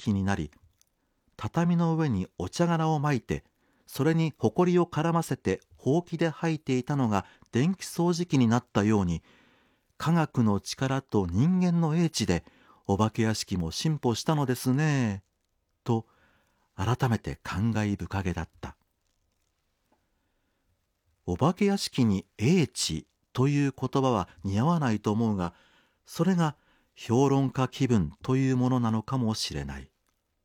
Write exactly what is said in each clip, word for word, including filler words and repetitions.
きになり、畳の上にお茶殻をまいて、それにほこりを絡ませてほうきで掃いていたのが電気掃除機になったように、科学の力と人間の英知でお化け屋敷も進歩したのですね、と改めて感慨深げだった。お化け屋敷に英知という言葉は似合わないと思うが、それが評論家気分というものなのかもしれない。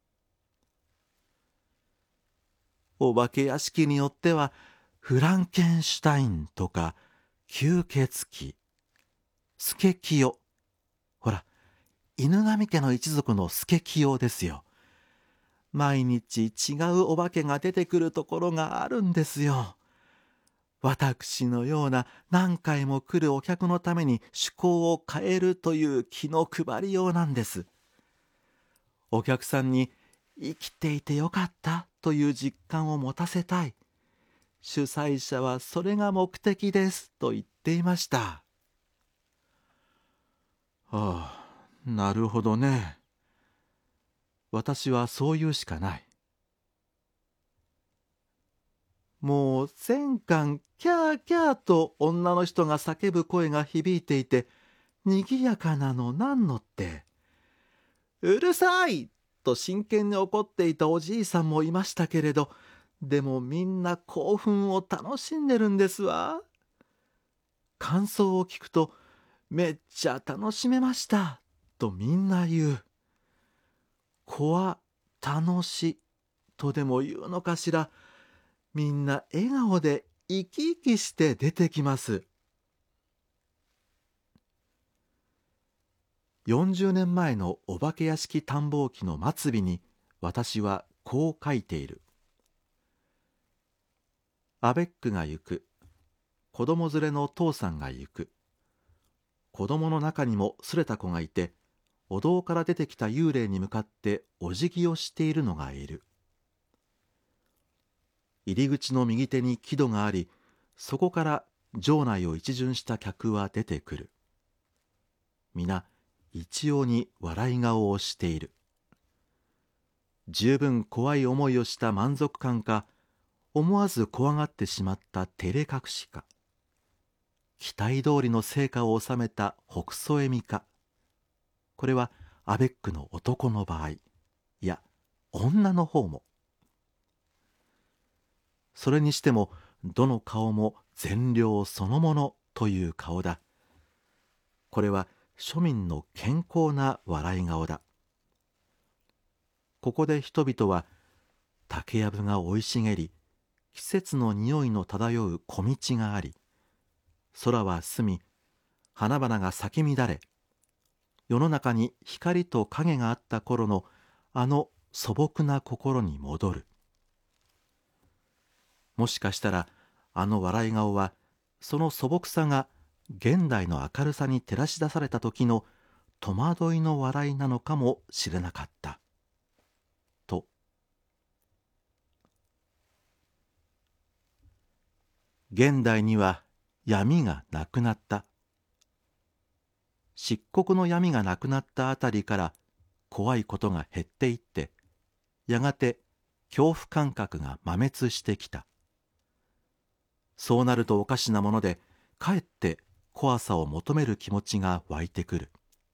お化け屋敷によってはフランケンシュタインとか吸血鬼、スケキヨ、ほら、犬神家の一族のスケキヨですよ。毎日違うお化けが出てくるところがあるんですよ。私のような何回も来るお客のために趣向を変えるという気の配りようなんです。お客さんに生きていてよかったという実感を持たせたい。主催者はそれが目的ですと言っていました。ああ、なるほどね。私はそう言うしかない。もう全館キャーキャーと女の人が叫ぶ声が響いていて、にぎやかなのなんのって。うるさいと真剣に怒っていたおじいさんもいましたけれど、でもみんな興奮を楽しんでるんですわ。感想を聞くと、めっちゃ楽しめましたとみんな言う。こわ楽しとでも言うのかしら。みんな笑顔で生き生きして出てきます。よんじゅうねんまえのお化け屋敷探訪記の末尾に私はこう書いている。アベックが行く。子供連れの父さんが行く。子供の中にもすれた子がいて、お堂から出てきた幽霊に向かってお辞儀をしているのがいる。入り口の右手に木戸があり、そこから場内を一巡した客は出てくる。皆一様に笑い顔をしている。十分怖い思いをした満足感か、思わず怖がってしまった照れ隠しか、期待通りの成果を収めたほくそ笑みか、これはアベックの男の場合、いや女の方も。それにしてもどの顔も善良そのものという顔だ。これは庶民の健康な笑い顔だ。ここで人々は竹やぶが生い茂り、季節の匂いの漂う小道があり、空は澄み、花々が咲き乱れ、世の中に光と影があった頃のあの素朴な心に戻る。もしかしたらあの笑い顔は、その素朴さが現代の明るさに照らし出された時の戸惑いの笑いなのかもしれなかった。と。現代には闇がなくなった。漆黒の闇がなくなったあたりから怖いことが減っていって、やがて恐怖感覚が麻滅してきた。そうなるとおかしなもので、かえって怖さを求める気持ちが湧いてくる。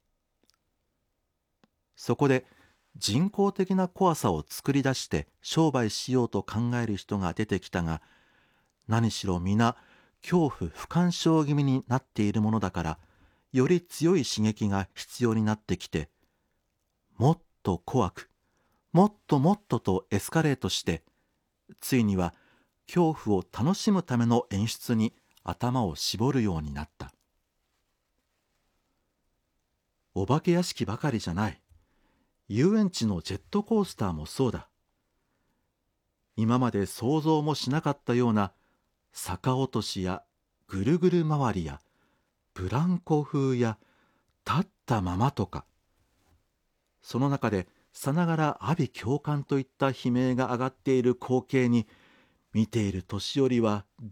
そこで人工的な怖さを作り出して商売しようと考える人が出てきたが、何しろ皆恐怖不干渉気味になっているものだから、より強い刺激が必要になってきて、もっと怖く、もっともっととエスカレートして、ついには恐怖を楽しむための演出に頭を絞るようになった。お化け屋敷ばかりじゃない。遊園地のジェットコースターもそうだ。今まで想像もしなかったような逆落としやぐるぐる回りやブランコ風や立ったままとか、その中でさながら阿鼻叫喚といった悲鳴が上がっている光景に、見ている年寄りは